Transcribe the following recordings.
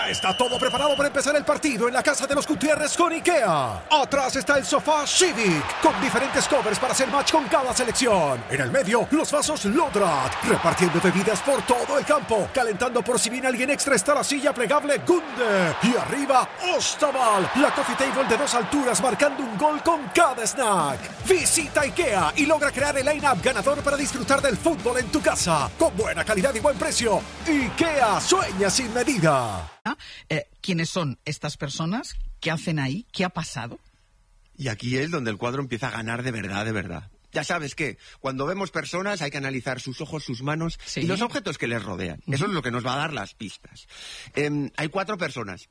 Ya está todo preparado para empezar el partido en la casa de los Gutiérrez con IKEA. Atrás está el sofá Civic, con diferentes covers para hacer match con cada selección. En el medio, los vasos Lodrat, repartiendo bebidas por todo el campo. Calentando por si viene alguien extra está la silla plegable Gunde. Y arriba, Ostaval, la coffee table de 2 alturas marcando un gol con cada snack. Visita IKEA y logra crear el line-up ganador para disfrutar del fútbol en tu casa. Con buena calidad y buen precio. IKEA sueña sin medida. ¿Quiénes son estas personas? ¿Qué hacen ahí? ¿Qué ha pasado? Y aquí es donde el cuadro empieza a ganar de verdad, de verdad. Ya sabes que cuando vemos personas hay que analizar sus ojos, sus manos y los objetos que les rodean. Eso es lo que nos va a dar las pistas. Hay 4 personas,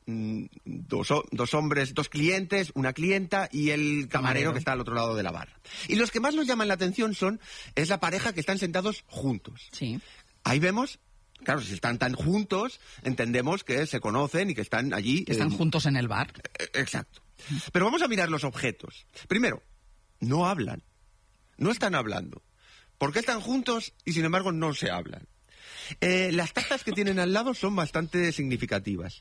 2 hombres, 2 clientes, una clienta y el camarero que está al otro lado de la barra. Y los que más nos llaman la atención es la pareja que están sentados juntos. Sí. Ahí vemos... Claro, si están tan juntos, entendemos que se conocen y que están allí... Están juntos en el bar. Exacto. Pero vamos a mirar los objetos. Primero, no hablan. No están hablando. ¿Por qué están juntos y, sin embargo, no se hablan? Las tazas que tienen al lado son bastante significativas.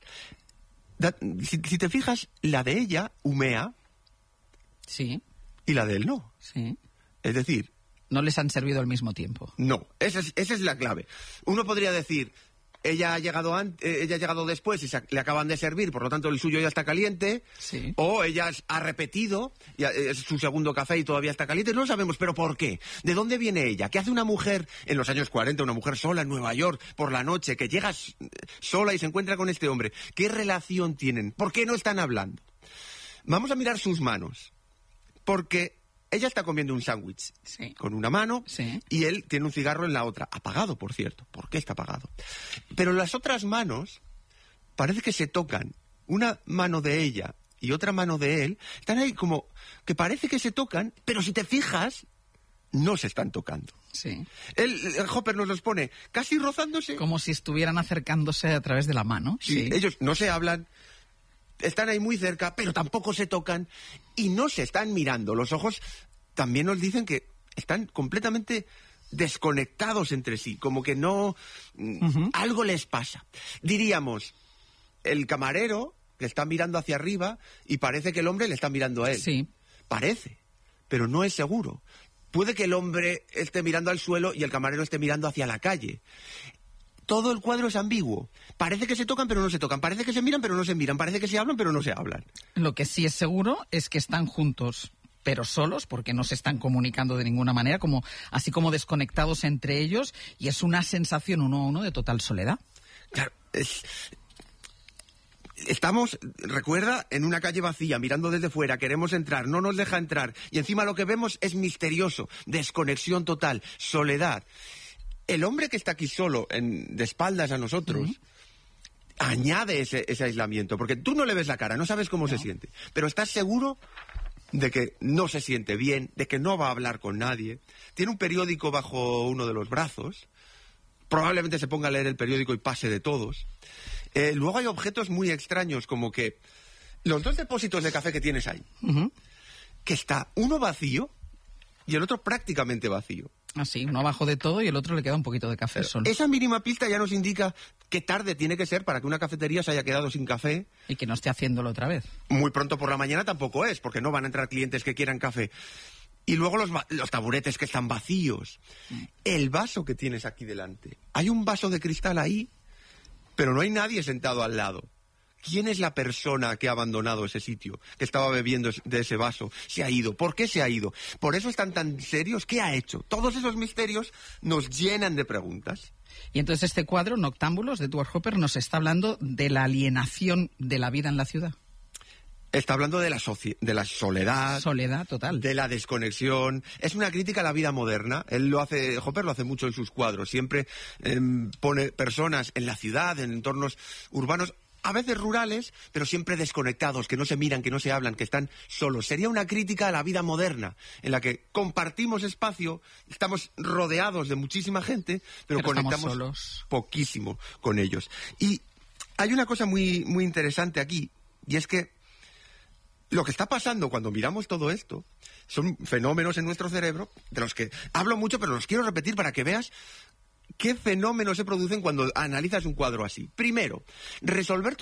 Si te fijas, la de ella humea. Sí. Y la de él no. Sí. Es decir... No les han servido al mismo tiempo. No, esa es la clave. Uno podría decir, ella ha llegado después y le acaban de servir, por lo tanto el suyo ya está caliente. Sí. O ella ha repetido, es su segundo café y todavía está caliente. No lo sabemos, pero ¿por qué? ¿De dónde viene ella? ¿Qué hace una mujer en los años 40, una mujer sola en Nueva York por la noche, que llega sola y se encuentra con este hombre? ¿Qué relación tienen? ¿Por qué no están hablando? Vamos a mirar sus manos, porque... Ella está comiendo un sándwich con una mano y él tiene un cigarro en la otra. Apagado, por cierto. ¿Por qué está apagado? Pero las otras manos parece que se tocan. Una mano de ella y otra mano de él están ahí como que parece que se tocan, pero si te fijas, no se están tocando. Sí. El Hopper nos los pone casi rozándose. Como si estuvieran acercándose a través de la mano. Sí. Ellos no se hablan. Están ahí muy cerca, pero tampoco se tocan y no se están mirando. Los ojos también nos dicen que están completamente desconectados entre sí, como que no... Algo les pasa. Diríamos, el camarero que está mirando hacia arriba y parece que el hombre le está mirando a él. Sí. Parece, pero no es seguro. Puede que el hombre esté mirando al suelo y el camarero esté mirando hacia la calle. Todo el cuadro es ambiguo. Parece que se tocan, pero no se tocan. Parece que se miran, pero no se miran. Parece que se hablan, pero no se hablan. Lo que sí es seguro es que están juntos, pero solos, porque no se están comunicando de ninguna manera, así como desconectados entre ellos, y es una sensación uno a uno de total soledad. Claro, estamos, recuerda, en una calle vacía, mirando desde fuera, queremos entrar, no nos deja entrar, y encima lo que vemos es misterioso, desconexión total, soledad. El hombre que está aquí solo, de espaldas a nosotros, añade ese aislamiento, porque tú no le ves la cara, no sabes cómo se siente, pero estás seguro de que no se siente bien, de que no va a hablar con nadie. Tiene un periódico bajo uno de los brazos, probablemente se ponga a leer el periódico y pase de todos. Luego hay objetos muy extraños, como que los 2 depósitos de café que tienes ahí, que está uno vacío y el otro prácticamente vacío. Así, uno abajo de todo y el otro le queda un poquito de café solo. Esa mínima pista ya nos indica qué tarde tiene que ser para que una cafetería se haya quedado sin café. Y que no esté haciéndolo otra vez. Muy pronto por la mañana tampoco es, porque no van a entrar clientes que quieran café. Y luego los taburetes que están vacíos. El vaso que tienes aquí delante. Hay un vaso de cristal ahí, pero no hay nadie sentado al lado. ¿Quién es la persona que ha abandonado ese sitio, que estaba bebiendo de ese vaso? ¿Se ha ido? ¿Por qué se ha ido? ¿Por eso están tan serios? ¿Qué ha hecho? Todos esos misterios nos llenan de preguntas. Y entonces este cuadro, Noctámbulos, de Edward Hopper, nos está hablando de la alienación de la vida en la ciudad. Está hablando de la soledad. Soledad total. De la desconexión. Es una crítica a la vida moderna. Hopper lo hace mucho en sus cuadros. Siempre pone personas en la ciudad, en entornos urbanos, a veces rurales, pero siempre desconectados, que no se miran, que no se hablan, que están solos. Sería una crítica a la vida moderna, en la que compartimos espacio, estamos rodeados de muchísima gente, pero conectamos solos. Poquísimo con ellos. Y hay una cosa muy, muy interesante aquí, y es que lo que está pasando cuando miramos todo esto son fenómenos en nuestro cerebro, de los que hablo mucho, pero los quiero repetir para que veas ¿qué fenómenos se producen cuando analizas un cuadro así? Primero, resolver